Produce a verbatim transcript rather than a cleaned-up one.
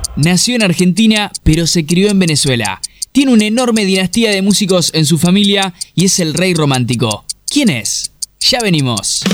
Nació en Argentina, pero se crió en Venezuela. Tiene una enorme dinastía de músicos en su familia y es el rey romántico. ¿Quién es? Ya venimos.